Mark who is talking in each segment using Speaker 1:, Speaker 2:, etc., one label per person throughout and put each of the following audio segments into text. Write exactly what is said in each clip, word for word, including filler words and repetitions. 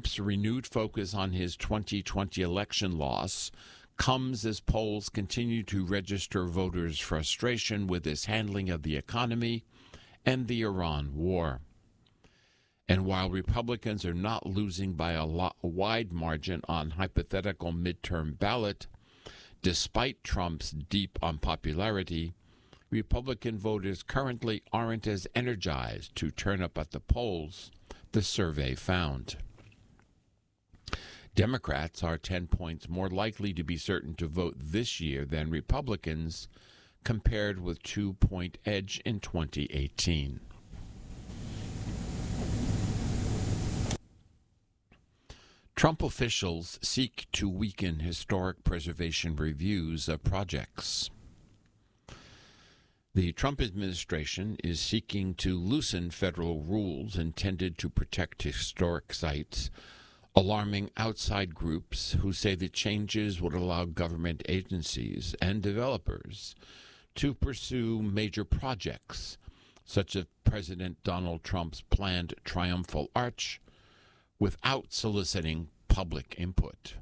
Speaker 1: Trump's renewed focus on his twenty twenty election loss comes as polls continue to register voters' frustration with his handling of the economy and the Iran war. And while Republicans are not losing by a, lot, a wide margin on hypothetical midterm ballot, despite Trump's deep unpopularity, Republican voters currently aren't as energized to turn up at the polls, the survey found. Democrats are ten points more likely to be certain to vote this year than Republicans, compared with two-point edge in twenty eighteen. Trump officials seek to weaken historic preservation reviews of projects. The Trump administration is seeking to loosen federal rules intended to protect historic sites, alarming outside groups who say the changes would allow government agencies and developers to pursue major projects, such as President Donald Trump's planned Triumphal Arch, without soliciting public input.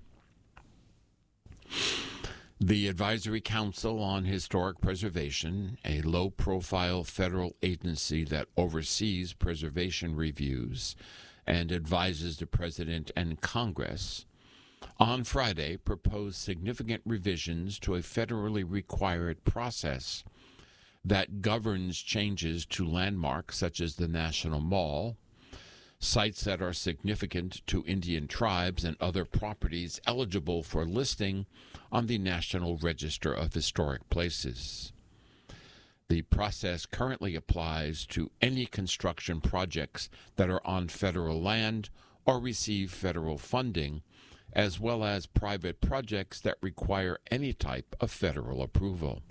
Speaker 1: The Advisory Council on Historic Preservation, a low-profile federal agency that oversees preservation reviews and advises the President and Congress, on Friday proposed significant revisions to a federally required process that governs changes to landmarks such as the National Mall, sites that are significant to Indian tribes, and other properties eligible for listing on the National Register of Historic Places. The process currently applies to any construction projects that are on federal land or receive federal funding, as well as private projects that require any type of federal approval.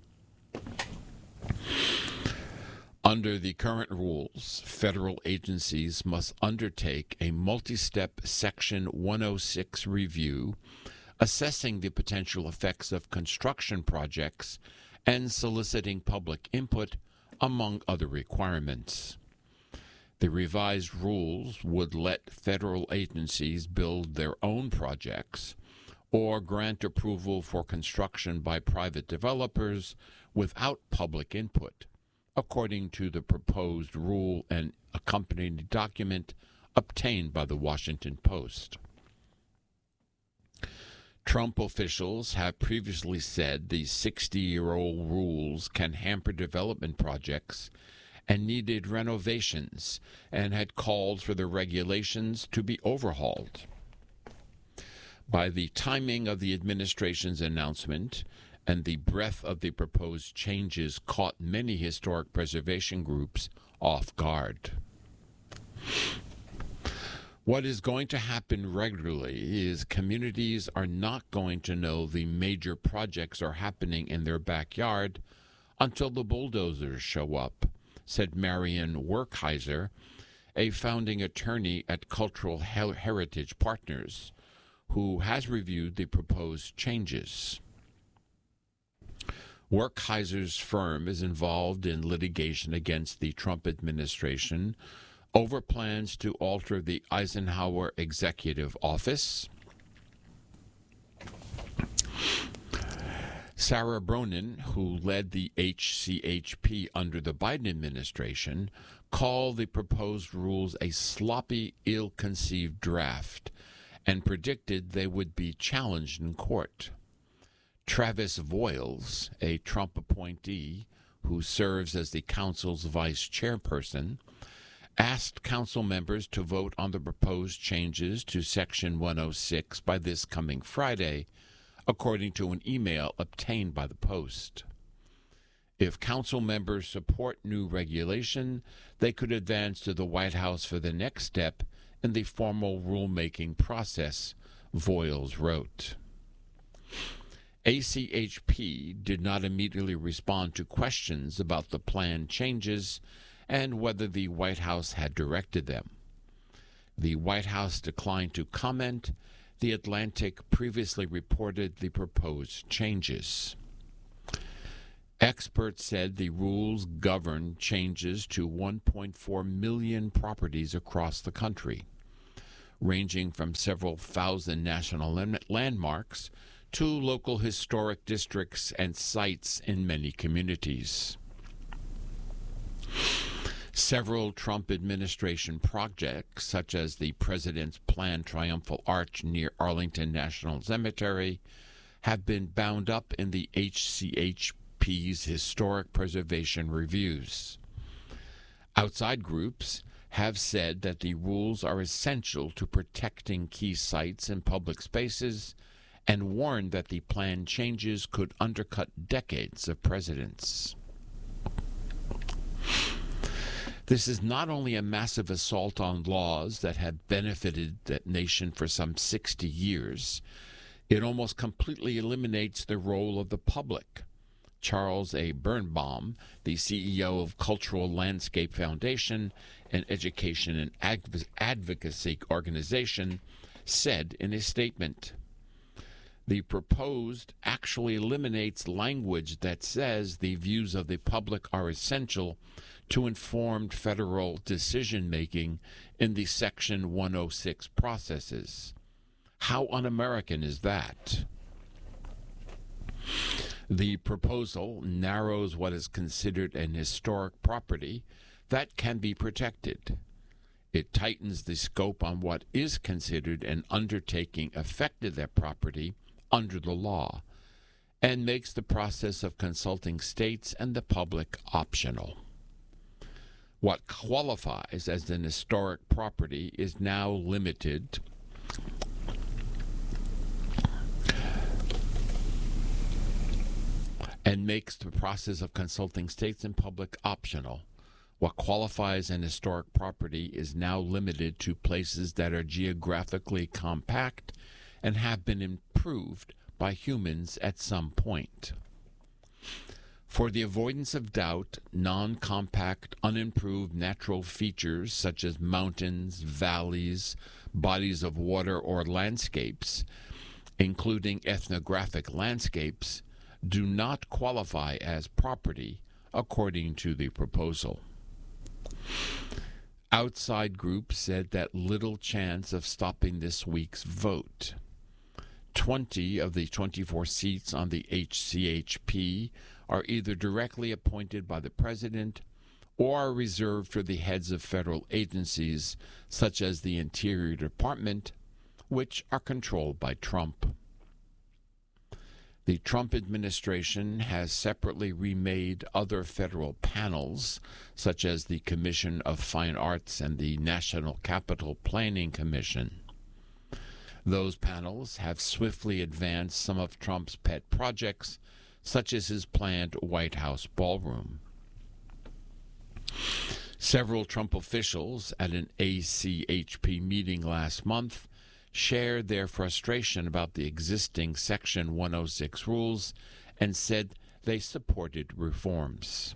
Speaker 1: Under the current rules, federal agencies must undertake a multi-step Section one oh six review, assessing the potential effects of construction projects and soliciting public input, among other requirements. The revised rules would let federal agencies build their own projects or grant approval for construction by private developers without public input, according to the proposed rule and accompanying document obtained by the Washington Post. Trump officials have previously said the sixty-year-old rules can hamper development projects and needed renovations, and had called for the regulations to be overhauled. By the timing of the administration's announcement and the breadth of the proposed changes caught many historic preservation groups off guard. What is going to happen regularly is communities are not going to know the major projects are happening in their backyard until the bulldozers show up, said Marion Werkheiser, a founding attorney at Cultural Heritage Partners, who has reviewed the proposed changes. Werkheiser's firm is involved in litigation against the Trump administration over plans to alter the Eisenhower Executive Office. Sarah Bronin, who led the H C H P under the Biden administration, called the proposed rules a sloppy, ill-conceived draft and predicted they would be challenged in court. Travis Voiles, a Trump appointee who serves as the council's vice chairperson, asked council members to vote on the proposed changes to Section one oh six by this coming Friday, according to an email obtained by the Post. If council members support new regulation, they could advance to the White House for the next step in the formal rulemaking process, Voiles wrote. A C H P did not immediately respond to questions about the planned changes and whether the White House had directed them. The White House declined to comment. The Atlantic previously reported the proposed changes. Experts said the rules govern changes to one point four million properties across the country. ranging from several thousand national landmarks to local historic districts and sites in many communities. Several Trump administration projects, such as the president's planned Triumphal Arch near Arlington National Cemetery, have been bound up in the H C H P's historic preservation reviews. Outside groups have said that the rules are essential to protecting key sites and public spaces, and warned that the planned changes could undercut decades of precedents. This is not only a massive assault on laws that have benefited that nation for some sixty years, it almost completely eliminates the role of the public. Charles A. Birnbaum, the C E O of Cultural Landscape Foundation, an education and adv- advocacy organization, said in a statement, "The proposed actually eliminates language that says the views of the public are essential to informed federal decision-making in the Section one oh six processes. How un-American is that?" The proposal narrows what is considered an historic property that can be protected. It tightens the scope on what is considered an undertaking affected that property under the law, and makes the process of consulting states and the public optional. What qualifies as an historic property is now limited and makes the process of consulting states and public optional. What qualifies an historic property is now limited to places that are geographically compact and have been improved by humans at some point. For the avoidance of doubt, non-compact, unimproved natural features such as mountains, valleys, bodies of water, or landscapes, including ethnographic landscapes, do not qualify as property according to the proposal. Outside groups said that little chance of stopping this week's vote. Twenty of the twenty-four seats on the H C H P are either directly appointed by the president or are reserved for the heads of federal agencies such as the Interior Department, which are controlled by Trump. The Trump administration has separately remade other federal panels, such as the Commission of Fine Arts and the National Capital Planning Commission. Those panels have swiftly advanced some of Trump's pet projects, such as his planned White House ballroom. Several Trump officials at an A C H P meeting last month shared their frustration about the existing Section one oh six rules and said they supported reforms.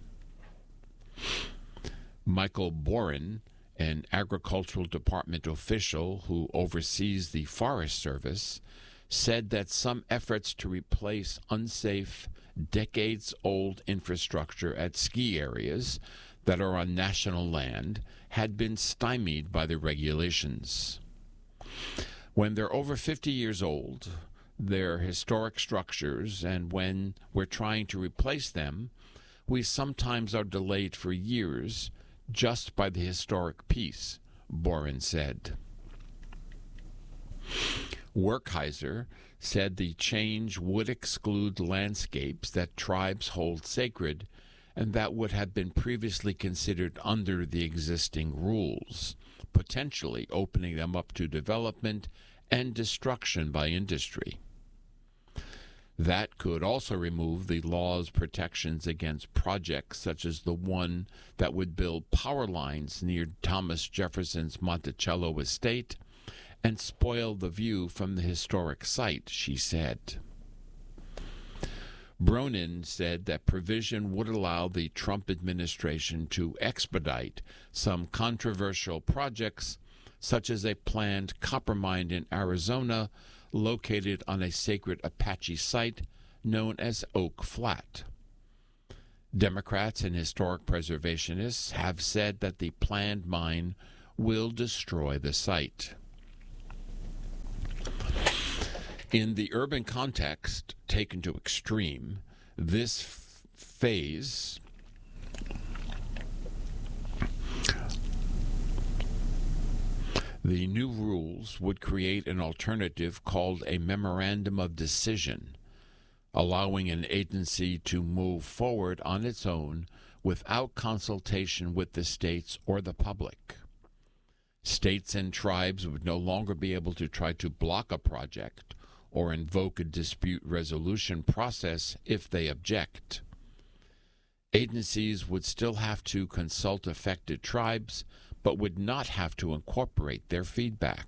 Speaker 1: Michael Boren, an Agricultural Department official who oversees the Forest Service, said that some efforts to replace unsafe, decades-old infrastructure at ski areas that are on national land had been stymied by the regulations. When they're over fifty years old, they're historic structures, and when we're trying to replace them, we sometimes are delayed for years just by the historic piece, Boren said. Werkheiser said the change would exclude landscapes that tribes hold sacred and that would have been previously considered under the existing rules, potentially opening them up to development and destruction by industry. That could also remove the law's protections against projects such as the one that would build power lines near Thomas Jefferson's Monticello estate and spoil the view from the historic site, she said. Bronin said that provision would allow the Trump administration to expedite some controversial projects, such as a planned copper mine in Arizona located on a sacred Apache site known as Oak Flat. Democrats and historic preservationists have said that the planned mine will destroy the site. In the urban context, taken to extreme, this f- phase the new rules would create an alternative called a memorandum of decision, allowing an agency to move forward on its own without consultation with the states or the public. States and tribes would no longer be able to try to block a project or invoke a dispute resolution process if they object. Agencies would still have to consult affected tribes, but would not have to incorporate their feedback.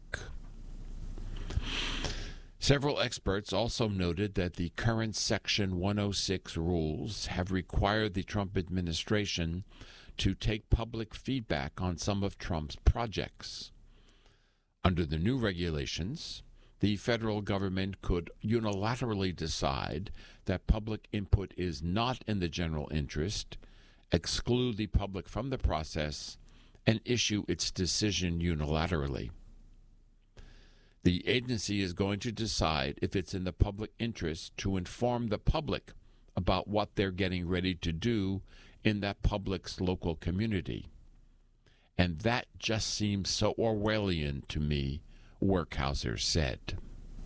Speaker 1: Several experts also noted that the current Section one oh six rules have required the Trump administration to take public feedback on some of Trump's projects. Under the new regulations, the federal government could unilaterally decide that public input is not in the general interest, exclude the public from the process, and issue its decision unilaterally. The agency is going to decide if it's in the public interest to inform the public about what they're getting ready to do in that public's local community. And that just seems so Orwellian to me, Werkhauser said.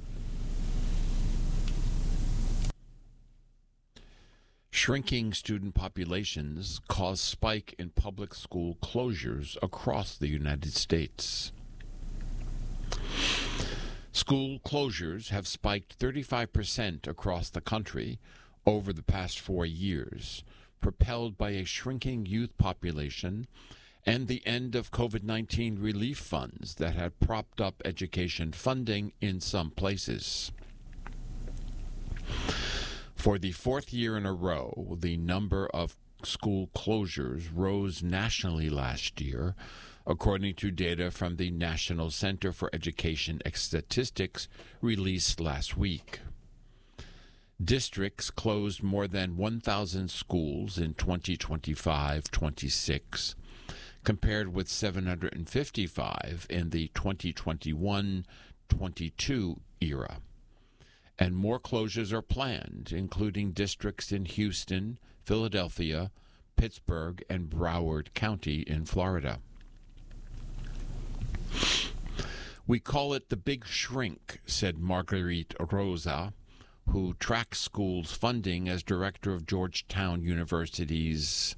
Speaker 1: Shrinking student populations cause spike in public school closures across the United States. School closures have spiked thirty-five percent across the country over the past four years, propelled by a shrinking youth population and the end of COVID nineteen relief funds that had propped up education funding in some places. For the fourth year in a row, the number of school closures rose nationally last year, according to data from the National Center for Education Statistics released last week. Districts closed more than one thousand schools in twenty twenty-five twenty-six, compared with seven hundred fifty-five in the twenty twenty-one twenty-two era. And more closures are planned, including districts in Houston, Philadelphia, Pittsburgh, and Broward County in Florida. We call it the Big Shrink, said Marguerite Rosa, who tracks schools' funding as director of Georgetown University's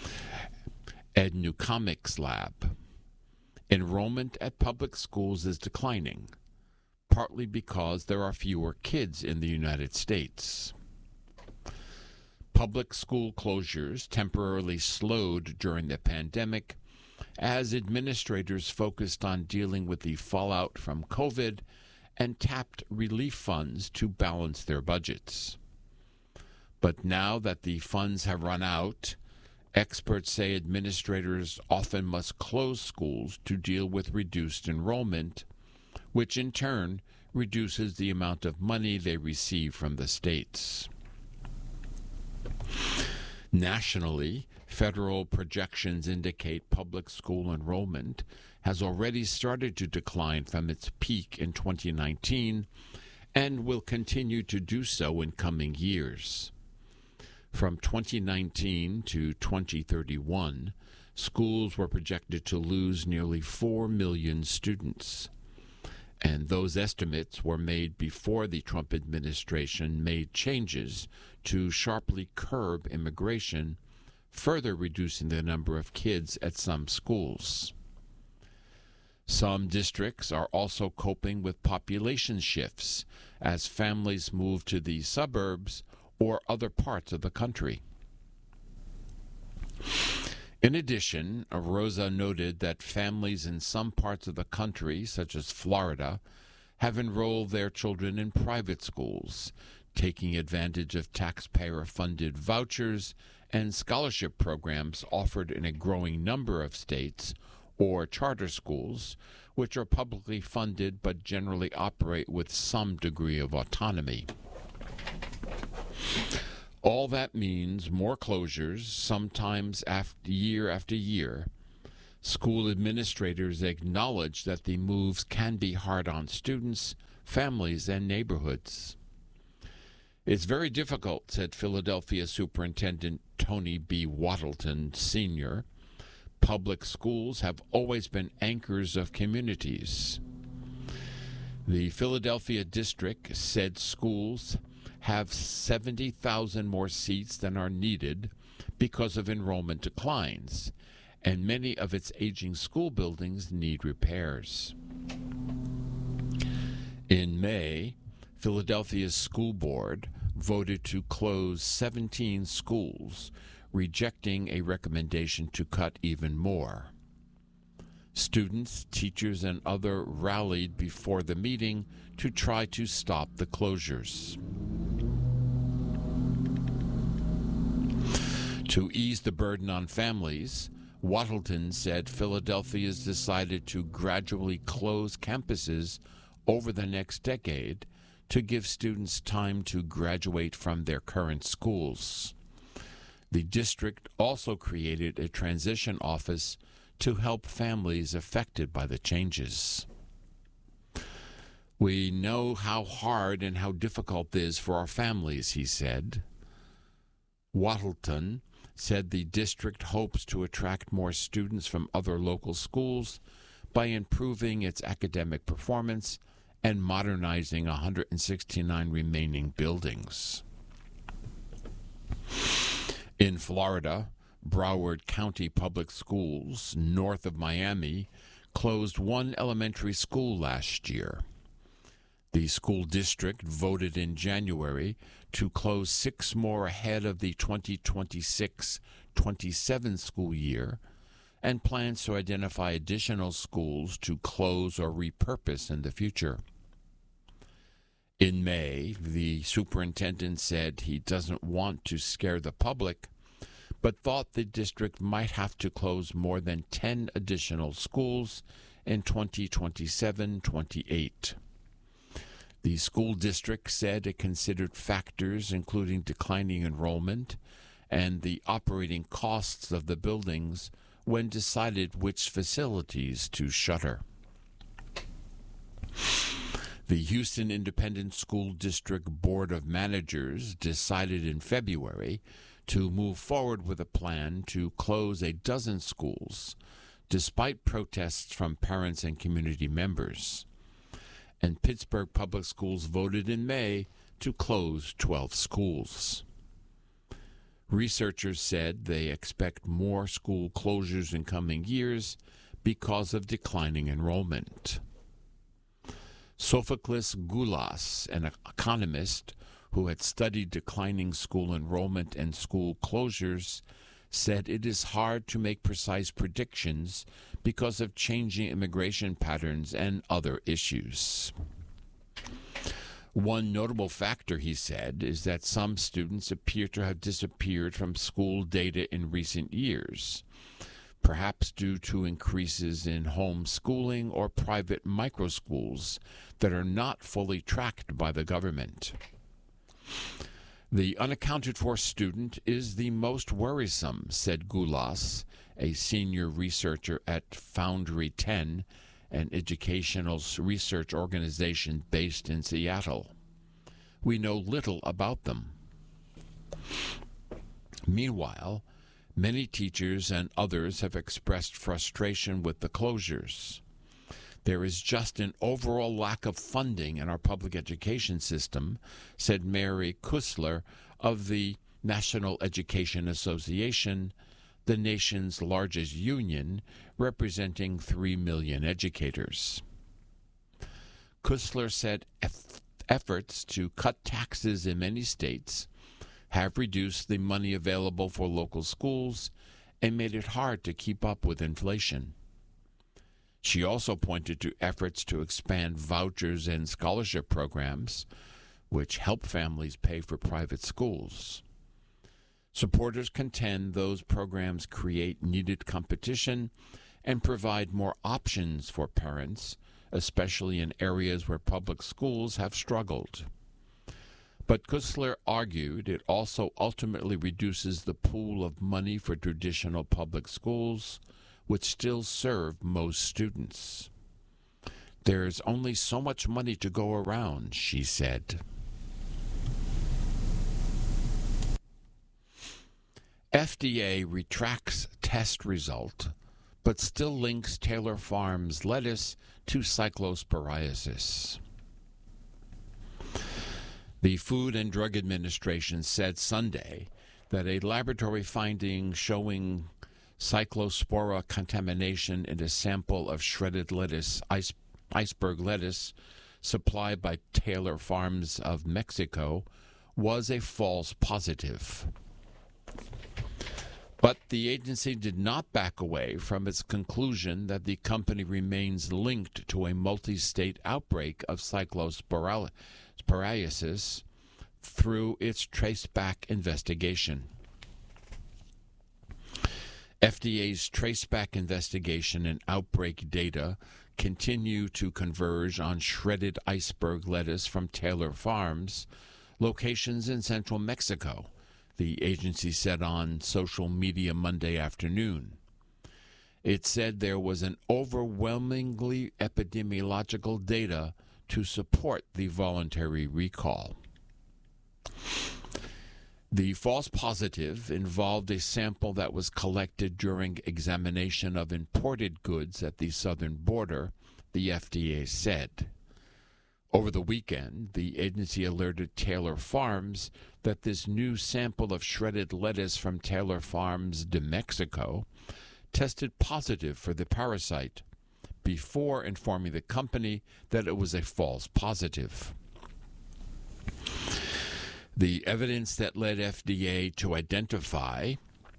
Speaker 1: Educomics Lab. Enrollment at public schools is declining, partly because there are fewer kids in the United States. Public school closures temporarily slowed during the pandemic as administrators focused on dealing with the fallout from COVID and tapped relief funds to balance their budgets. But now that the funds have run out, experts say administrators often must close schools to deal with reduced enrollment, which in turn reduces the amount of money they receive from the states. Nationally, federal projections indicate public school enrollment has already started to decline from its peak in twenty nineteen and will continue to do so in coming years. From twenty nineteen to twenty thirty-one, schools were projected to lose nearly four million students. And those estimates were made before the Trump administration made changes to sharply curb immigration, further reducing the number of kids at some schools. Some districts are also coping with population shifts as families move to the suburbs or other parts of the country. In addition, Rosa noted that families in some parts of the country, such as Florida, have enrolled their children in private schools, taking advantage of taxpayer-funded vouchers and scholarship programs offered in a growing number of states, or charter schools, which are publicly funded but generally operate with some degree of autonomy. All that means more closures, sometimes after year after year. School administrators acknowledge that the moves can be hard on students, families, and neighborhoods. It's very difficult, said Philadelphia Superintendent Tony B. Wattleton, Senior Public schools have always been anchors of communities. The Philadelphia district said schools have seventy thousand more seats than are needed because of enrollment declines, and many of its aging school buildings need repairs. In May, Philadelphia's school board voted to close seventeen schools, rejecting a recommendation to cut even more. Students, teachers, and others rallied before the meeting to try to stop the closures. To ease the burden on families, Wattleton said Philadelphia has decided to gradually close campuses over the next decade to give students time to graduate from their current schools. The district also created a transition office to help families affected by the changes. We know how hard and how difficult it is for our families, he said. Wattleton said the district hopes to attract more students from other local schools by improving its academic performance and modernizing one hundred sixty-nine remaining buildings. In Florida, Broward County Public Schools, north of Miami, closed one elementary school last year. The school district voted in January to close six more ahead of the twenty twenty-six twenty-seven school year and plans to identify additional schools to close or repurpose in the future. In May, the superintendent said he doesn't want to scare the public, but thought the district might have to close more than ten additional schools in twenty twenty-seven twenty-eight. The school district said it considered factors including declining enrollment and the operating costs of the buildings when decided which facilities to shutter. The Houston Independent School District Board of Managers decided in February to move forward with a plan to close a dozen schools, despite protests from parents and community members. And Pittsburgh Public Schools voted in May to close twelve schools. Researchers said they expect more school closures in coming years because of declining enrollment. Sophocles Goulas, an economist who had studied declining school enrollment and school closures, said it is hard to make precise predictions because of changing immigration patterns and other issues. One notable factor, he said, is that some students appear to have disappeared from school data in recent years, perhaps due to increases in homeschooling or private microschools that are not fully tracked by the government. The unaccounted for student is the most worrisome, said Goulas, a senior researcher at Foundry ten, an educational research organization based in Seattle. We know little about them. Meanwhile, many teachers and others have expressed frustration with the closures. There is just an overall lack of funding in our public education system, said Mary Kusler of the National Education Association, the nation's largest union, representing three million educators. Kusler said eff- efforts to cut taxes in many states have reduced the money available for local schools and made it hard to keep up with inflation. She also pointed to efforts to expand vouchers and scholarship programs, which help families pay for private schools. Supporters contend those programs create needed competition and provide more options for parents, especially in areas where public schools have struggled. But Kusler argued it also ultimately reduces the pool of money for traditional public schools, which still serve most students. There's only so much money to go around, she said. F D A retracts test result, but still links Taylor Farms lettuce to cyclosporiasis. The Food and Drug Administration said Sunday that a laboratory finding showing cyclospora contamination in a sample of shredded lettuce, ice, iceberg lettuce, supplied by Taylor Farms of Mexico, was a false positive. But the agency did not back away from its conclusion that the company remains linked to a multi-state outbreak of cyclosporiasis through its traceback investigation. F D A's traceback investigation and outbreak data continue to converge on shredded iceberg lettuce from Taylor Farms, locations in central Mexico, the agency said on social media Monday afternoon. It said there was an overwhelmingly epidemiological data to support the voluntary recall. The false positive involved a sample that was collected during examination of imported goods at the southern border, the F D A said. Over the weekend, the agency alerted Taylor Farms that this new sample of shredded lettuce from Taylor Farms de Mexico tested positive for the parasite, before informing the company that it was a false positive. The evidence that led F D A to identify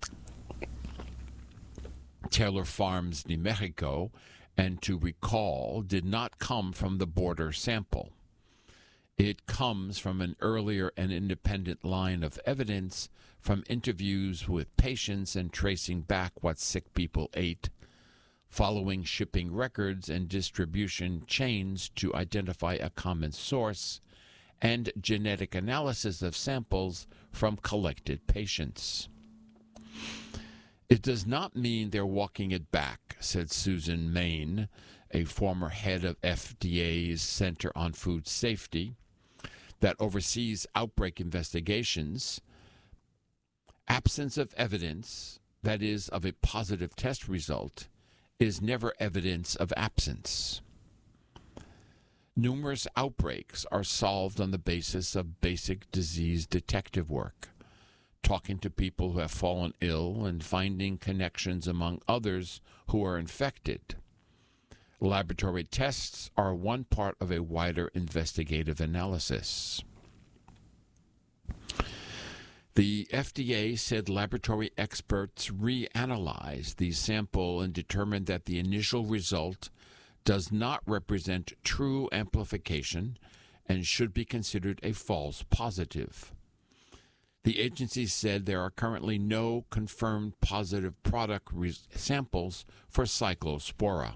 Speaker 1: Taylor Farms de Mexico and to recall did not come from the border sample. It comes from an earlier and independent line of evidence from interviews with patients and tracing back what sick people ate, following shipping records and distribution chains to identify a common source, and genetic analysis of samples from collected patients. It does not mean they're walking it back, said Susan Main, a former head of F D A's Center on Food Safety that oversees outbreak investigations. Absence of evidence, that is, of a positive test result, is never evidence of absence. Numerous outbreaks are solved on the basis of basic disease detective work, talking to people who have fallen ill and finding connections among others who are infected. Laboratory tests are one part of a wider investigative analysis. The F D A said laboratory experts reanalyzed the sample and determined that the initial result does not represent true amplification and should be considered a false positive. The agency said there are currently no confirmed positive product samples for cyclospora.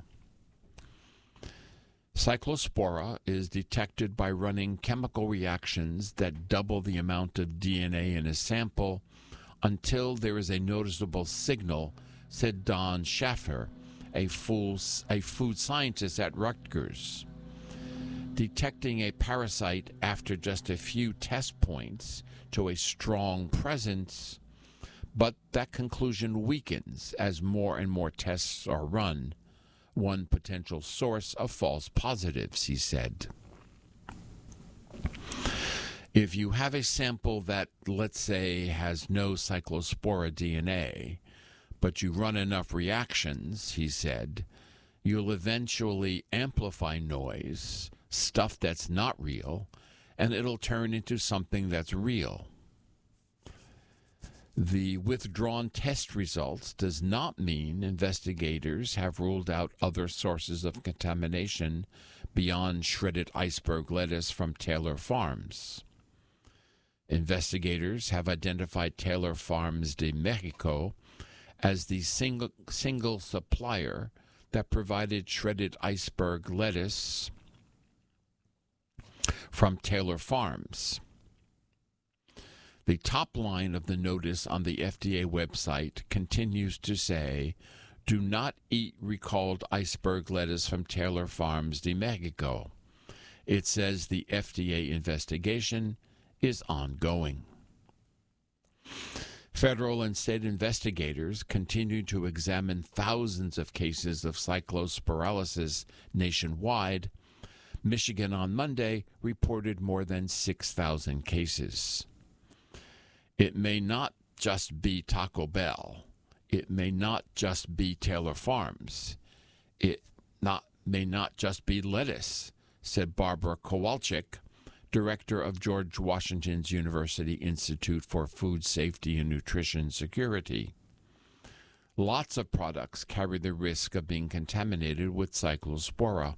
Speaker 1: Cyclospora is detected by running chemical reactions that double the amount of D N A in a sample until there is a noticeable signal, said Don Schaffer, a, full, a food scientist at Rutgers. Detecting a parasite after just a few test points to a strong presence, but that conclusion weakens as more and more tests are run, one potential source of false positives, he said. If you have a sample that, let's say, has no cyclospora D N A, but you run enough reactions, he said, you'll eventually amplify noise, stuff that's not real, and it'll turn into something that's real. The withdrawn test results does not mean investigators have ruled out other sources of contamination beyond shredded iceberg lettuce from Taylor Farms. Investigators have identified Taylor Farms de Mexico as the single, single supplier that provided shredded iceberg lettuce from Taylor Farms. The top line of the notice on the F D A website continues to say, Do not eat recalled iceberg lettuce from Taylor Farms de Mexico. It says the F D A investigation is ongoing. Federal and state investigators continue to examine thousands of cases of cyclospiralysis nationwide. Michigan on Monday reported more than six thousand cases. It may not just be Taco Bell. It may not just be Taylor Farms. It not may not just be lettuce, said Barbara Kowalczyk, director of George Washington University Institute for Food Safety and Nutrition Security. Lots of products carry the risk of being contaminated with cyclospora.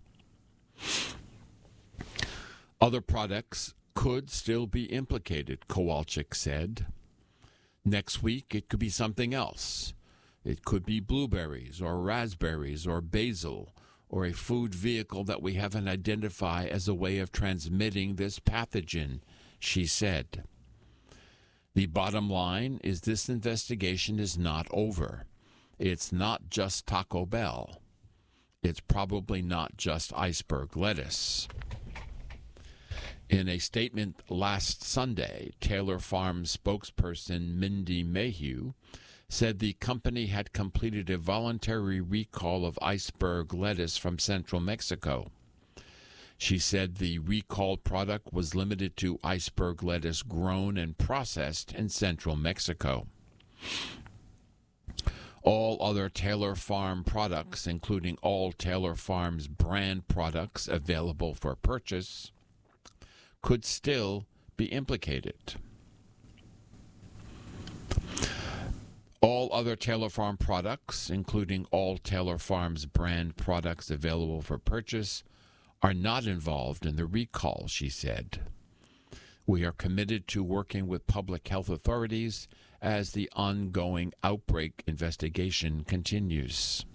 Speaker 1: Other products could still be implicated, Kowalczyk said. Next week, it could be something else. It could be blueberries or raspberries or basil or a food vehicle that we haven't identified as a way of transmitting this pathogen, she said. The bottom line is this investigation is not over. It's not just Taco Bell. It's probably not just iceberg lettuce. In a statement last Sunday, Taylor Farms spokesperson Mindy Mayhew said the company had completed a voluntary recall of iceberg lettuce from central Mexico. She said the recalled product was limited to iceberg lettuce grown and processed in central Mexico. All other Taylor Farm products, including all Taylor Farms brand products available for purchase, could still be implicated. All other Taylor Farm products, including all Taylor Farms brand products available for purchase, are not involved in the recall, she said. We are committed to working with public health authorities as the ongoing outbreak investigation continues.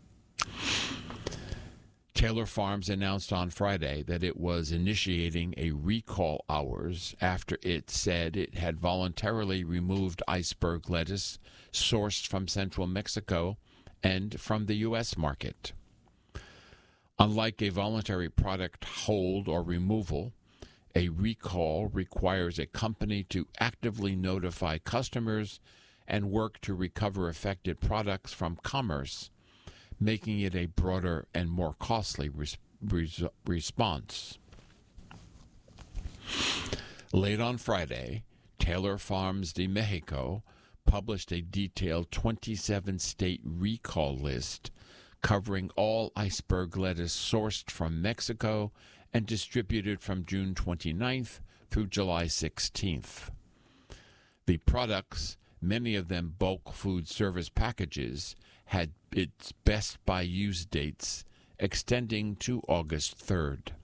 Speaker 1: Taylor Farms announced on Friday that it was initiating a recall hours after it said it had voluntarily removed iceberg lettuce sourced from central Mexico and from the U S market. Unlike a voluntary product hold or removal, a recall requires a company to actively notify customers and work to recover affected products from commerce, making it a broader and more costly res- res- response. Late on Friday, Taylor Farms de Mexico published a detailed twenty-seven state recall list covering all iceberg lettuce sourced from Mexico and distributed from June twenty-ninth through July sixteenth. The products, many of them bulk food service packages, had its best by use dates extending to August third.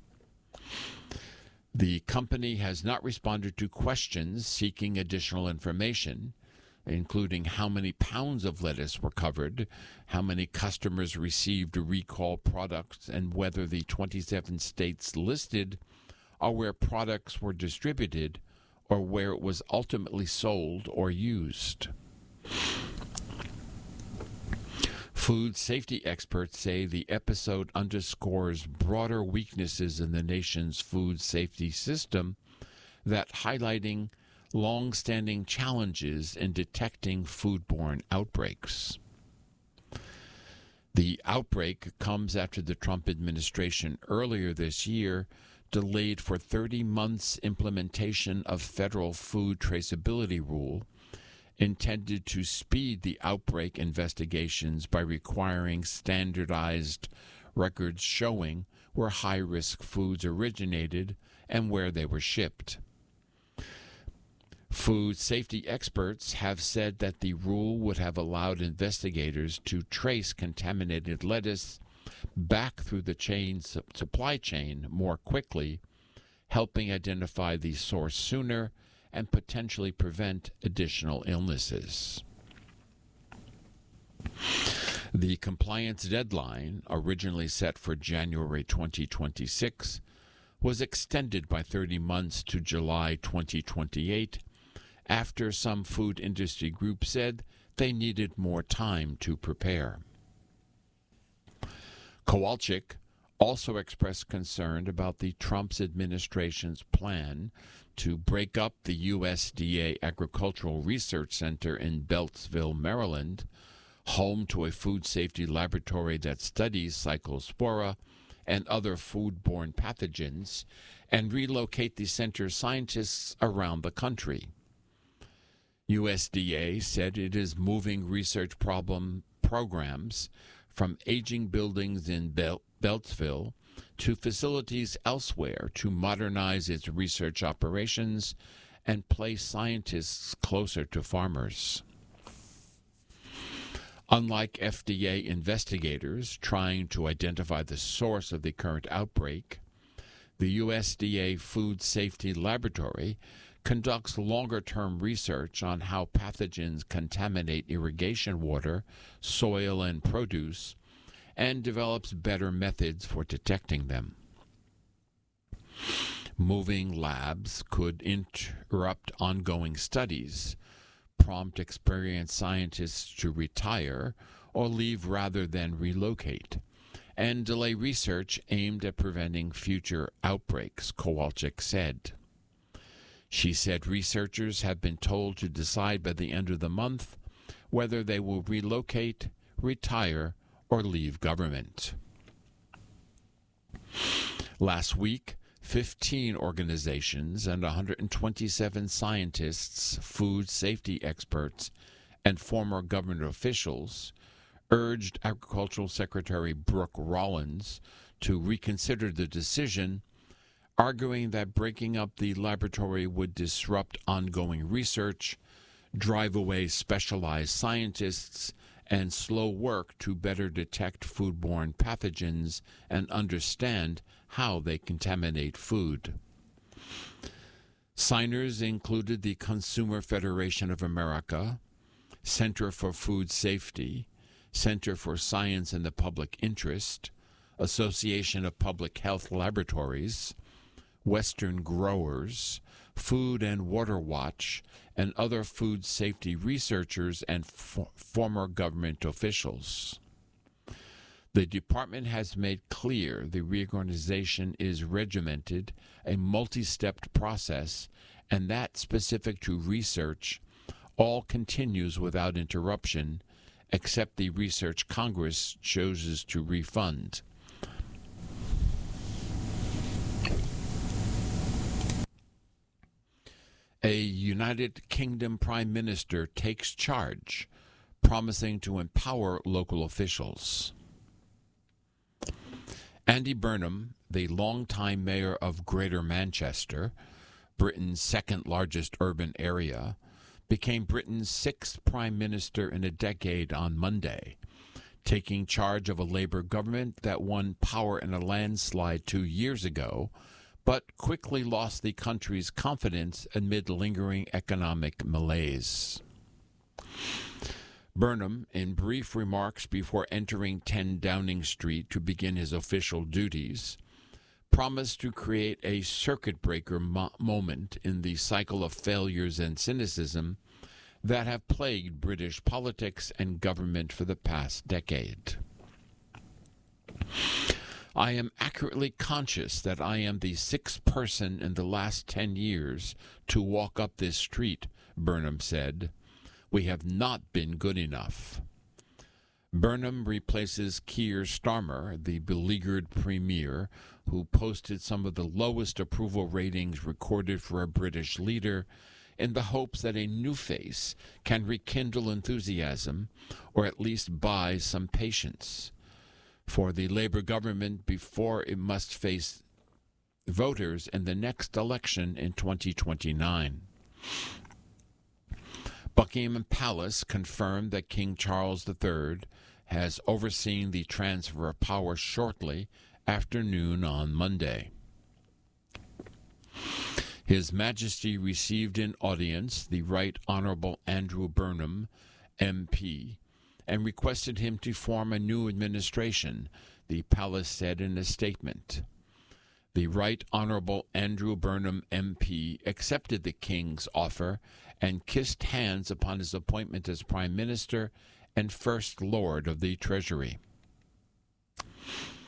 Speaker 1: The company has not responded to questions seeking additional information, including how many pounds of lettuce were covered, how many customers received recall products, and whether the twenty-seven states listed are where products were distributed or where it was ultimately sold or used. Food safety experts say the episode underscores broader weaknesses in the nation's food safety system that highlighting long-standing challenges in detecting foodborne outbreaks. The outbreak comes after the Trump administration earlier this year delayed for thirty months implementation of federal food traceability rule intended to speed the outbreak investigations by requiring standardized records showing where high-risk foods originated and where they were shipped. Food safety experts have said that the rule would have allowed investigators to trace contaminated lettuce back through the chain, supply chain more quickly, helping identify the source sooner and potentially prevent additional illnesses. The compliance deadline, originally set for January twenty twenty-six, was extended by thirty months to July twenty twenty-eight after some food industry groups said they needed more time to prepare. Kowalczyk also expressed concern about the Trump administration's plan to break up the U S D A Agricultural Research Center in Beltsville, Maryland, home to a food safety laboratory that studies Cyclospora and other foodborne pathogens, and relocate the center's scientists around the country. U S D A said it is moving research problem programs from aging buildings in Bel- Beltsville to facilities elsewhere to modernize its research operations and place scientists closer to farmers. Unlike F D A investigators trying to identify the source of the current outbreak, the U S D A Food Safety Laboratory conducts longer-term research on how pathogens contaminate irrigation water, soil, and produce, and develops better methods for detecting them. Moving labs could interrupt ongoing studies, prompt experienced scientists to retire or leave rather than relocate, and delay research aimed at preventing future outbreaks, Kowalczyk said. She said researchers have been told to decide by the end of the month whether they will relocate, retire, or leave government. Last week, fifteen organizations and one hundred twenty-seven scientists, food safety experts, and former government officials urged Agricultural Secretary Brooke Rollins to reconsider the decision, arguing that breaking up the laboratory would disrupt ongoing research, drive away specialized scientists, and slow work to better detect foodborne pathogens and understand how they contaminate food. Signers included the Consumer Federation of America, Center for Food Safety, Center for Science in the Public Interest, Association of Public Health Laboratories, Western Growers, Food and Water Watch, and other food safety researchers and for- former government officials. The department has made clear the reorganization is regimented, a multi-stepped process, and that specific to research, all continues without interruption, except the research Congress chooses to refund. A United Kingdom Prime Minister takes charge, promising to empower local officials. Andy Burnham, the longtime mayor of Greater Manchester, Britain's second-largest urban area, became Britain's sixth prime minister in a decade on Monday, taking charge of a Labour government that won power in a landslide two years ago, but quickly lost the country's confidence amid lingering economic malaise. Burnham, in brief remarks before entering ten Downing Street to begin his official duties, promised to create a circuit breaker mo- moment in the cycle of failures and cynicism that have plagued British politics and government for the past decade. I am accurately conscious that I am the sixth person in the last ten years to walk up this street, Burnham said. We have not been good enough. Burnham replaces Keir Starmer, the beleaguered premier, who posted some of the lowest approval ratings recorded for a British leader, in the hopes that a new face can rekindle enthusiasm or at least buy some patience for the Labour government before it must face voters in the next election in twenty twenty-nine. Buckingham Palace confirmed that King Charles the Third has overseen the transfer of power shortly after noon on Monday. His Majesty received in audience the Right Honourable Andrew Burnham, M P, and requested him to form a new administration, the palace said in a statement. The Right Honourable Andrew Burnham, M P, accepted the King's offer and kissed hands upon his appointment as Prime Minister and First Lord of the Treasury.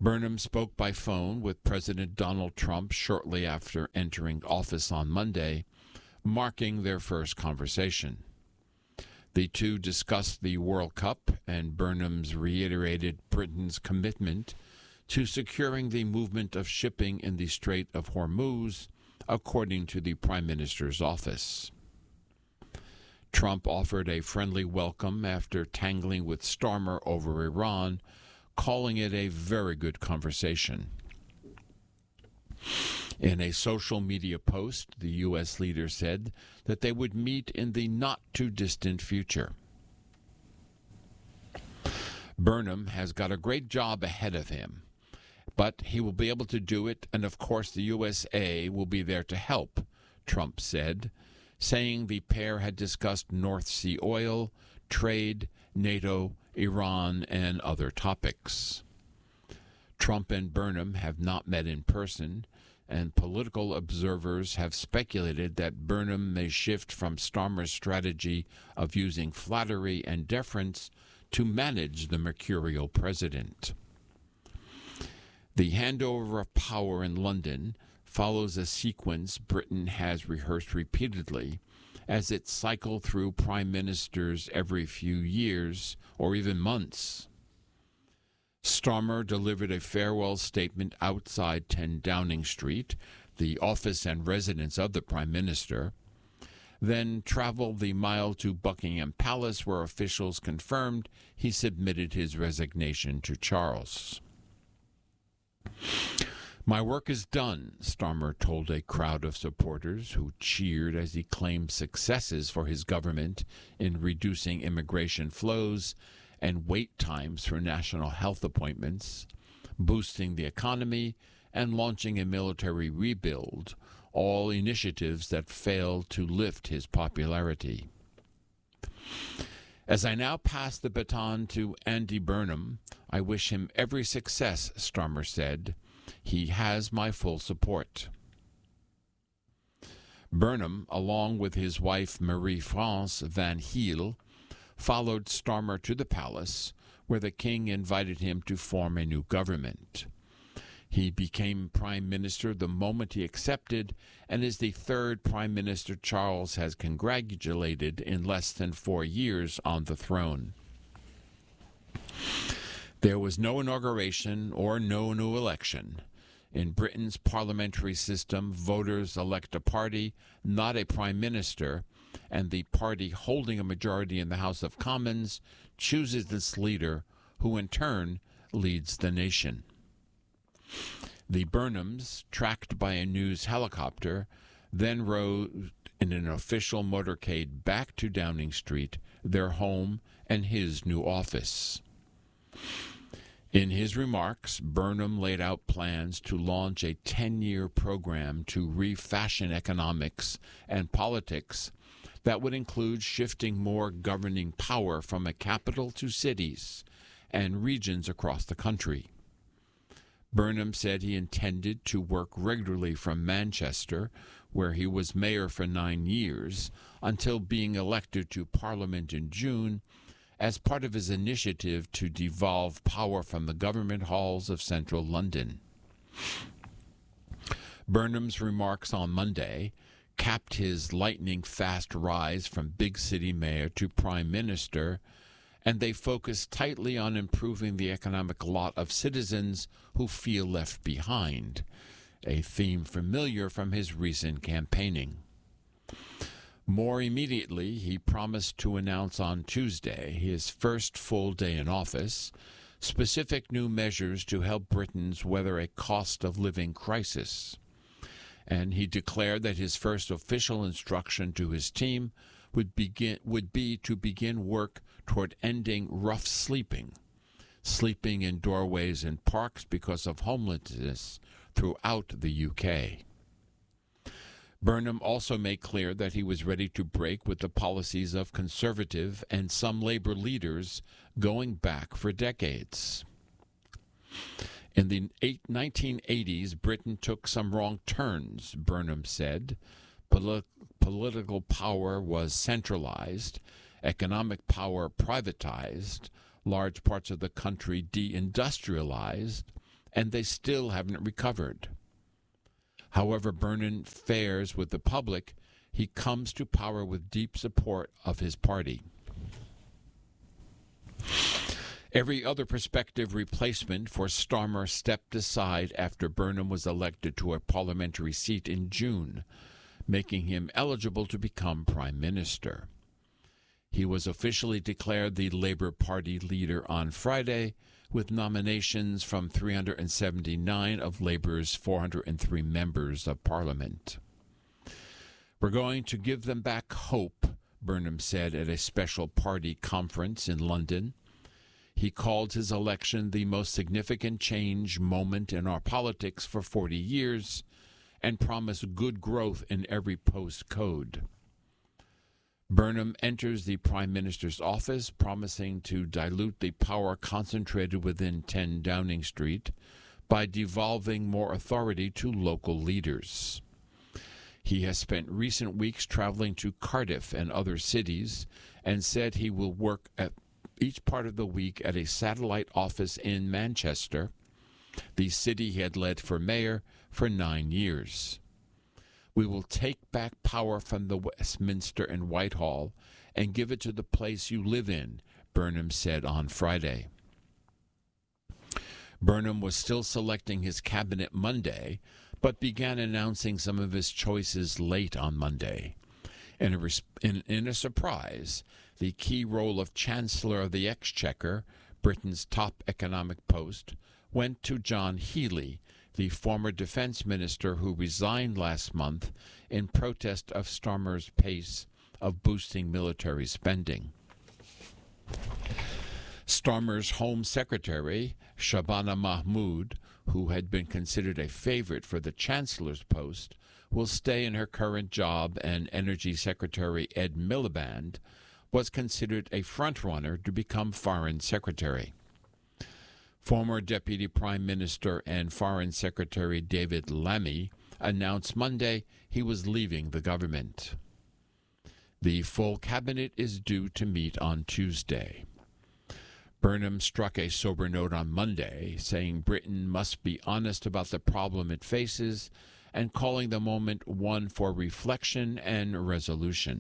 Speaker 1: Burnham spoke by phone with President Donald Trump shortly after entering office on Monday, marking their first conversation. The two discussed the World Cup, and Burnham's reiterated Britain's commitment to securing the movement of shipping in the Strait of Hormuz, according to the Prime Minister's office. Trump offered a friendly welcome after tangling with Starmer over Iran, calling it a very good conversation. In a social media post, the U S leader said that they would meet in the not-too-distant future. Burnham has got a great job ahead of him, but he will be able to do it, and of course the U S A will be there to help, Trump said, saying the pair had discussed North Sea oil, trade, NATO, Iran, and other topics. Trump and Burnham have not met in person, and political observers have speculated that Burnham may shift from Starmer's strategy of using flattery and deference to manage the mercurial president. The handover of power in London follows a sequence Britain has rehearsed repeatedly as it cycled through prime ministers every few years or even months. Starmer delivered a farewell statement outside ten Downing Street, the office and residence of the Prime Minister, then traveled the mile to Buckingham Palace, where officials confirmed he submitted his resignation to Charles. "My work is done," Starmer told a crowd of supporters who cheered as he claimed successes for his government in reducing immigration flows and wait times for national health appointments, boosting the economy, and launching a military rebuild, all initiatives that failed to lift his popularity. "As I now pass the baton to Andy Burnham, I wish him every success," Starmer said. "He has my full support." Burnham, along with his wife Marie-France Van Heel, followed Starmer to the palace, where the king invited him to form a new government. He became prime minister the moment he accepted, and is the third prime minister Charles has congratulated in less than four years on the throne. There was no inauguration or no new election. In Britain's parliamentary system, voters elect a party, not a prime minister, and the party holding a majority in the House of Commons chooses its leader, who in turn leads the nation. The Burnhams, tracked by a news helicopter, then rode in an official motorcade back to Downing Street, their home and his new office. In his remarks, Burnham laid out plans to launch a ten-year program to refashion economics and politics that would include shifting more governing power from a capital to cities and regions across the country. Burnham said he intended to work regularly from Manchester, where he was mayor for nine years, until being elected to Parliament in June, as part of his initiative to devolve power from the government halls of central London. Burnham's remarks on Monday capped his lightning-fast rise from big city mayor to prime minister, and they focused tightly on improving the economic lot of citizens who feel left behind, a theme familiar from his recent campaigning. More immediately, he promised to announce on Tuesday, his first full day in office, specific new measures to help Britons weather a cost-of-living crisis. And he declared that his first official instruction to his team would begin would be to begin work toward ending rough sleeping, sleeping in doorways in parks because of homelessness throughout the U K. Burnham also made clear that he was ready to break with the policies of Conservative and some Labour leaders going back for decades. In the nineteen eighties, Britain took some wrong turns, Burnham said. Poli- political power was centralized, economic power privatized, large parts of the country deindustrialized, and they still haven't recovered. However Burnham fares with the public, he comes to power with deep support of his party. Every other prospective replacement for Starmer stepped aside after Burnham was elected to a parliamentary seat in June, making him eligible to become prime minister. He was officially declared the Labour Party leader on Friday, with nominations from three hundred seventy-nine of Labour's four hundred three members of Parliament. "We're going to give them back hope," Burnham said at a special party conference in London. He called his election the most significant change moment in our politics for forty years and promised good growth in every postcode. Burnham enters the Prime Minister's office promising to dilute the power concentrated within ten Downing Street by devolving more authority to local leaders. He has spent recent weeks traveling to Cardiff and other cities and said he will work at each part of the week at a satellite office in Manchester, the city he had led for mayor for nine years. "We will take back power from the Westminster and Whitehall and give it to the place you live in," Burnham said on Friday. Burnham was still selecting his cabinet Monday, but began announcing some of his choices late on Monday. In a, in, in a surprise, the key role of Chancellor of the Exchequer, Britain's top economic post, went to John Healey, the former defense minister who resigned last month in protest of Starmer's pace of boosting military spending. Starmer's Home Secretary, Shabana Mahmood, who had been considered a favorite for the Chancellor's post, will stay in her current job, and Energy Secretary Ed Miliband was considered a frontrunner to become Foreign Secretary. Former Deputy Prime Minister and Foreign Secretary David Lammy announced Monday he was leaving the government. The full cabinet is due to meet on Tuesday. Burnham struck a sober note on Monday, saying Britain must be honest about the problem it faces and calling the moment one for reflection and resolution.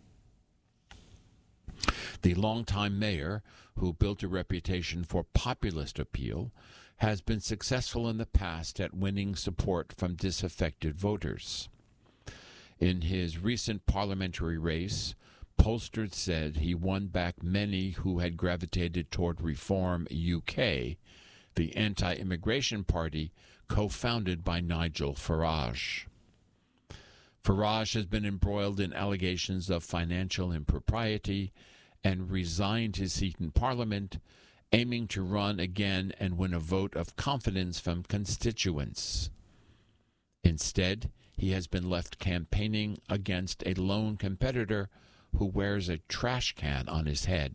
Speaker 1: The longtime mayor, who built a reputation for populist appeal, has been successful in the past at winning support from disaffected voters. In his recent parliamentary race, pollsters said he won back many who had gravitated toward Reform U K, the anti-immigration party co-founded by Nigel Farage. Farage has been embroiled in allegations of financial impropriety and resigned his seat in Parliament, aiming to run again and win a vote of confidence from constituents. Instead, he has been left campaigning against a lone competitor who wears a trash can on his head.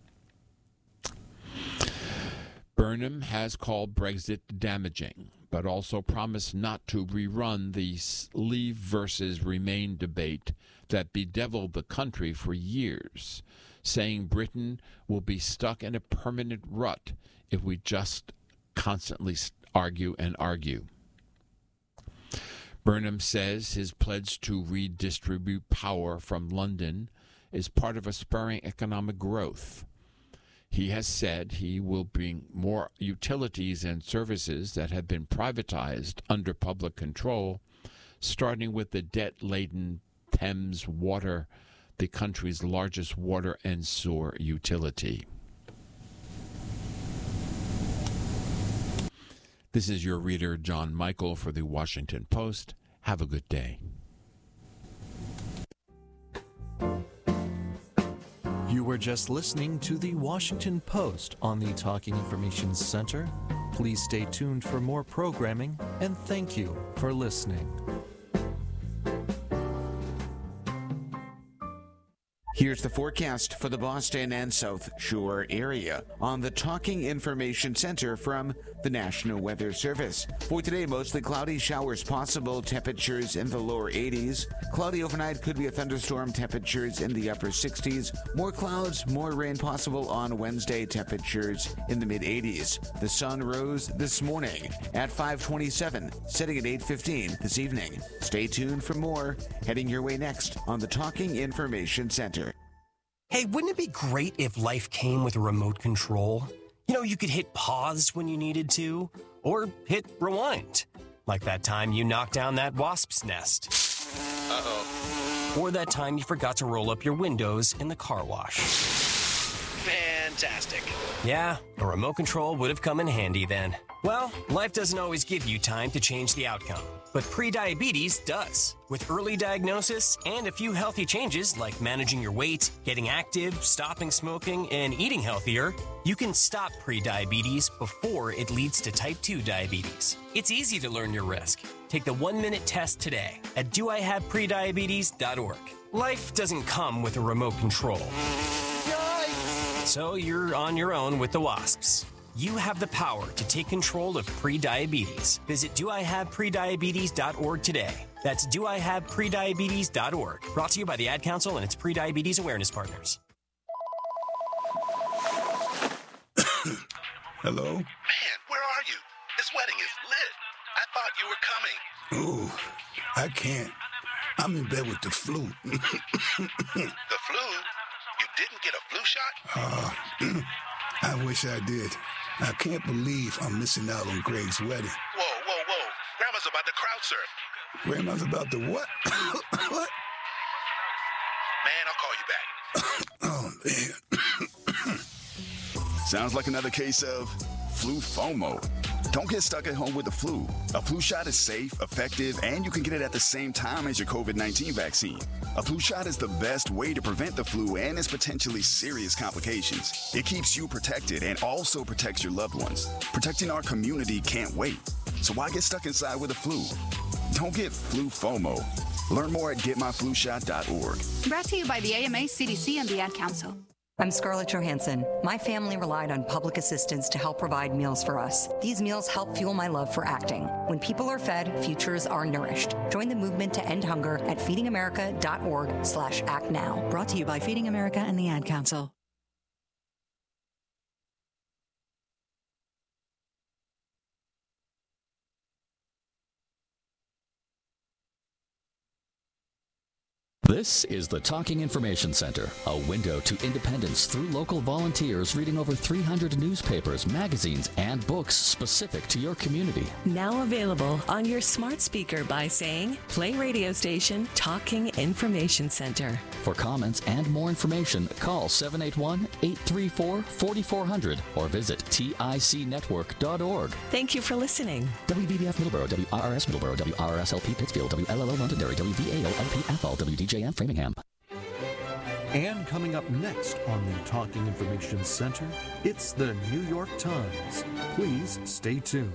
Speaker 1: Burnham has called Brexit damaging, but also promised not to rerun the Leave versus Remain debate that bedeviled the country for years, saying Britain will be stuck in a permanent rut if we just constantly argue and argue. Burnham says his pledge to redistribute power from London is part of a spurring economic growth. He has said he will bring more utilities and services that have been privatized under public control, starting with the debt-laden Thames Water, the country's largest water and sewer utility. This is your reader, John Michael, for the Washington Post. Have a good day.
Speaker 2: You were just listening to the Washington Post on the Talking Information Center. Please stay tuned for more programming, and thank you for listening.
Speaker 3: Here's the forecast for the Boston and South Shore area on the Talking Information Center from the National Weather Service. For today, mostly cloudy, showers possible, temperatures in the lower eighties. Cloudy overnight, could be a thunderstorm, temperatures in the upper sixties. More clouds, more rain possible on Wednesday, temperatures in the mid eighties. The sun rose this morning at five twenty-seven, setting at eight fifteen this evening. Stay tuned for more, heading your way next on the Talking Information Center.
Speaker 4: Hey, wouldn't it be great if life came with a remote control? You know, you could hit pause when you needed to, or hit rewind. Like that time you knocked down that wasp's nest. Uh-oh. Or that time you forgot to roll up your windows in the car wash. Fantastic. Yeah, a remote control would have come in handy then. Well, life doesn't always give you time to change the outcome, but prediabetes does. With early diagnosis and a few healthy changes like managing your weight, getting active, stopping smoking, and eating healthier, you can stop prediabetes before it leads to type two diabetes. It's easy to learn your risk. Take the one-minute test today at do I have prediabetes dot org. Life doesn't come with a remote control. Yikes! So you're on your own with the wasps. You have the power to take control of prediabetes. Visit do I have prediabetes dot org today. That's do I have prediabetes dot org. Brought to you by the Ad Council and its Prediabetes Awareness Partners.
Speaker 5: Hello?
Speaker 6: Man, where are you? This wedding is lit. I thought you were coming.
Speaker 5: Ooh, I can't. I'm in bed with the flu.
Speaker 6: The flu? You didn't get a flu shot?
Speaker 5: Uh, I wish I did. I can't believe I'm missing out on Greg's wedding.
Speaker 6: Whoa, whoa, whoa. Grandma's about to crowd surf.
Speaker 5: Grandma's about to what? What?
Speaker 6: Man, I'll call you back.
Speaker 5: Oh, man.
Speaker 7: Sounds like another case of flu FOMO. Don't get stuck at home with the flu. A flu shot is safe, effective, and you can get it at the same time as your covid nineteen vaccine. A flu shot is the best way to prevent the flu and its potentially serious complications. It keeps you protected and also protects your loved ones. Protecting our community can't wait. So why get stuck inside with the flu? Don't get flu FOMO. Learn more at get my flu shot dot org.
Speaker 8: Brought to you by the A M A, C D C, and the Ad Council.
Speaker 9: I'm Scarlett Johansson. My family relied on public assistance to help provide meals for us. These meals help fuel my love for acting. When people are fed, futures are nourished. Join the movement to end hunger at feeding america dot org slash act now.
Speaker 10: Brought to you by Feeding America and the Ad Council.
Speaker 11: This is the Talking Information Center, a window to independence through local volunteers reading over three hundred newspapers, magazines, and books specific to your community.
Speaker 12: Now available on your smart speaker by saying, play radio station Talking Information Center.
Speaker 11: For comments and more information, call seven eight one, eight three four, four four zero zero or visit tic network dot org.
Speaker 12: Thank you for listening.
Speaker 11: W V B F Middleborough, W R R S Middleborough, W R R S L P Pittsfield, W L L O Londonderry, W V A O L P F L, W D J M Framingham.
Speaker 2: And coming up next on the Talking Information Center, it's the New York Times. Please stay tuned.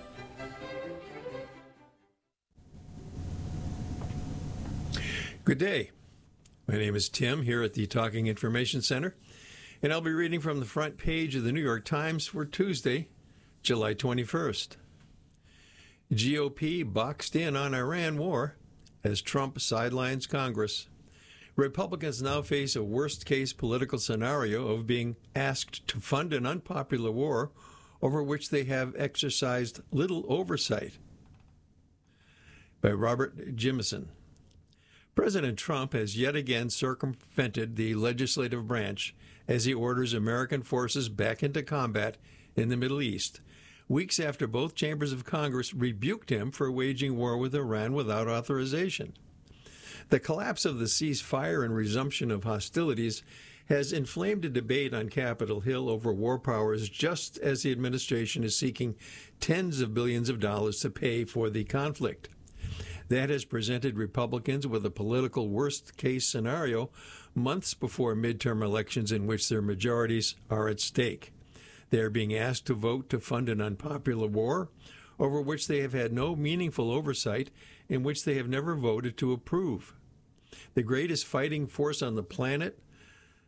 Speaker 13: Good day. My name is Tim here at the Talking Information Center, and I'll be reading from the front page of the New York Times for Tuesday, July twenty-first. G O P boxed in on Iran war as Trump sidelines Congress. Republicans now face a worst-case political scenario of being asked to fund an unpopular war over which they have exercised little oversight. By Robert Jimison. President Trump has yet again circumvented the legislative branch as he orders American forces back into combat in the Middle East, weeks after both chambers of Congress rebuked him for waging war with Iran without authorization. The collapse of the ceasefire and resumption of hostilities has inflamed a debate on Capitol Hill over war powers, just as the administration is seeking tens of billions of dollars to pay for the conflict. That has presented Republicans with a political worst-case scenario months before midterm elections in which their majorities are at stake. They are being asked to vote to fund an unpopular war over which they have had no meaningful oversight and which they have never voted to approve. The greatest fighting force on the planet,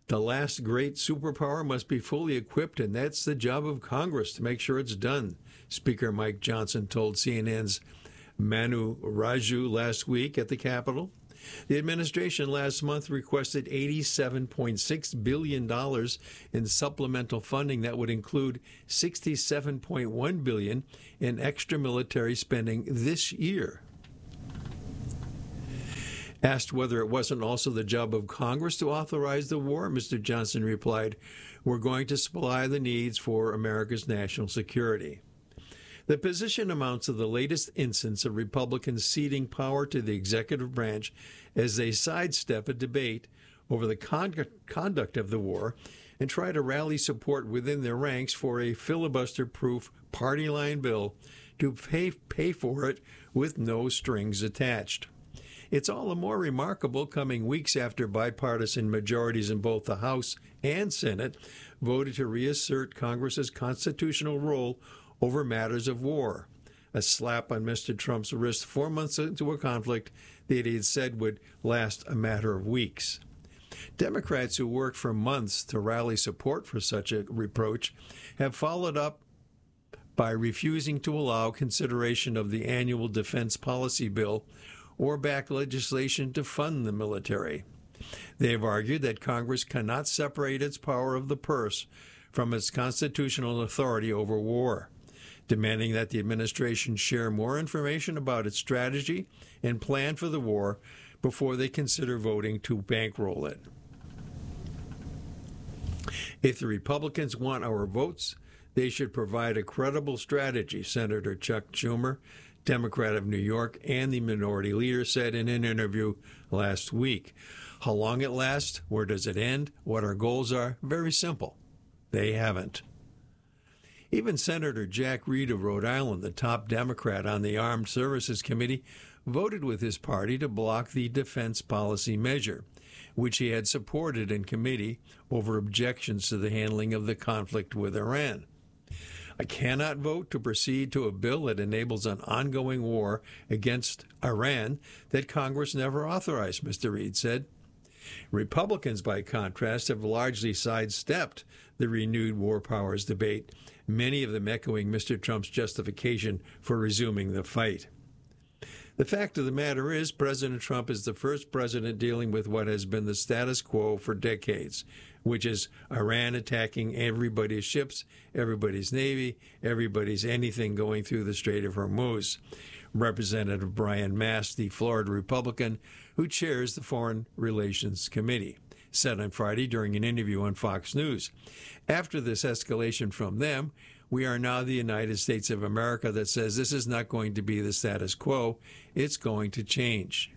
Speaker 13: The last great superpower must be fully equipped, and that's the job of Congress to make sure it's done, Speaker Mike Johnson told C N N's Manu Raju last week at the Capitol. The administration last month requested eighty-seven point six billion dollars in supplemental funding that would include sixty-seven point one billion dollars in extra military spending this year. Asked whether it wasn't also the job of Congress to authorize the war, Mister Johnson replied, "We're going to supply the needs for America's national security." The position amounts to the latest instance of Republicans ceding power to the executive branch as they sidestep a debate over the con- conduct of the war and try to rally support within their ranks for a filibuster-proof party line bill to pay, pay for it with no strings attached. It's all the more remarkable coming weeks after bipartisan majorities in both the House and Senate voted to reassert Congress's constitutional role over matters of war, a slap on Mister Trump's wrist four months into a conflict that he had said would last a matter of weeks. Democrats who worked for months to rally support for such a reproach have followed up by refusing to allow consideration of the annual defense policy bill or back legislation to fund the military. They have argued that Congress cannot separate its power of the purse from its constitutional authority over war, demanding that the administration share more information about its strategy and plan for the war before they consider voting to bankroll it. If the Republicans want our votes, they should provide a credible strategy, Senator Chuck Schumer, Democrat of New York, and the minority leader said in an interview last week. How long it lasts, where does it end, what our goals are, very simple. They haven't. Even Senator Jack Reed of Rhode Island, the top Democrat on the Armed Services Committee, voted with his party to block the defense policy measure, which he had supported in committee over objections to the handling of the conflict with Iran. I cannot vote to proceed to a bill that enables an ongoing war against Iran that Congress never authorized, Mister Reed said. Republicans, by contrast, have largely sidestepped the renewed war powers debate, many of them echoing Mister Trump's justification for resuming the fight. The fact of the matter is, President Trump is the first president dealing with what has been the status quo for decades, which is Iran attacking everybody's ships, everybody's navy, everybody's anything going through the Strait of Hormuz. Representative Brian Mast, the Florida Republican who chairs the Foreign Relations Committee, said on Friday during an interview on Fox News. After this escalation from them, we are now the United States of America that says this is not going to be the status quo. It's going to change.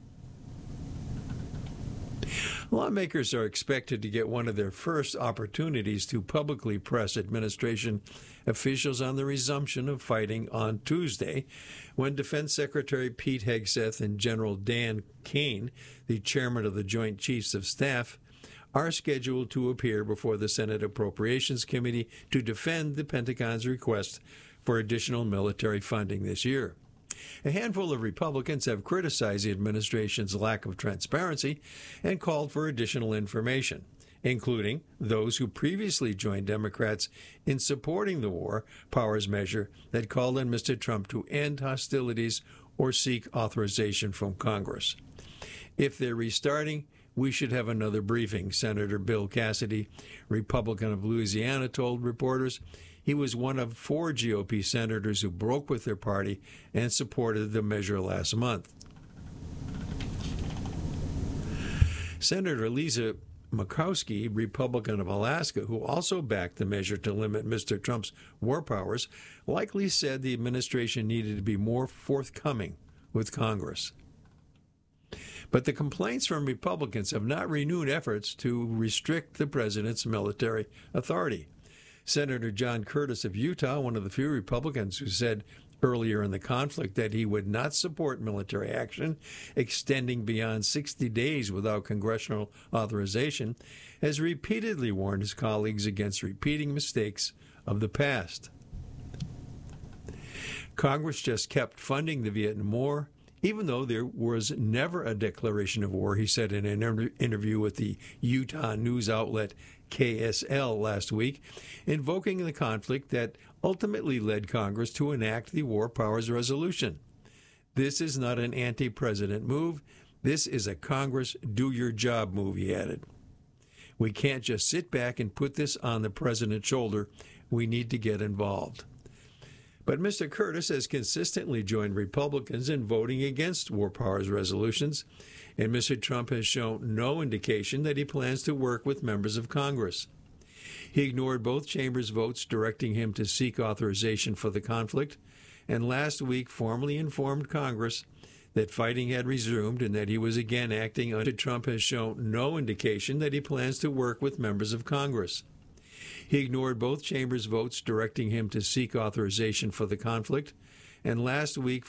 Speaker 13: Lawmakers are expected to get one of their first opportunities to publicly press administration officials on the resumption of fighting on Tuesday, when Defense Secretary Pete Hegseth and General Dan Kane, the chairman of the Joint Chiefs of Staff, are scheduled to appear before the Senate Appropriations Committee to defend the Pentagon's request for additional military funding this year. A handful of Republicans have criticized the administration's lack of transparency and called for additional information, including those who previously joined Democrats in supporting the war powers measure that called on Mister Trump to end hostilities or seek authorization from Congress. If they're restarting, we should have another briefing, Senator Bill Cassidy, Republican of Louisiana, told reporters. He was one of four G O P senators who broke with their party and supported the measure last month. Senator Lisa Murkowski, Republican of Alaska, who also backed the measure to limit Mister Trump's war powers, likely said the administration needed to be more forthcoming with Congress. But the complaints from Republicans have not renewed efforts to restrict the president's military authority. Senator John Curtis of Utah, one of the few Republicans who said earlier in the conflict that he would not support military action extending beyond sixty days without congressional authorization, has repeatedly warned his colleagues against repeating mistakes of the past. Congress just kept funding the Vietnam War, even though there was never a declaration of war, he said in an inter- interview with the Utah news outlet K S L last week, invoking the conflict that ultimately led Congress to enact the War Powers Resolution. This is not an anti-president move. This is a Congress do-your-job move, he added. We can't just sit back and put this on the president's shoulder. We need to get involved. But Mister Curtis has consistently joined Republicans in voting against war powers resolutions, and Mister Trump has shown no indication that he plans to work with members of Congress. He ignored both chambers' votes directing him to seek authorization for the conflict, and last week formally informed Congress that fighting had resumed and that he was again acting under. Trump has shown no indication that he plans to work with members of Congress. He ignored both chambers' votes directing him to seek authorization for the conflict, and last week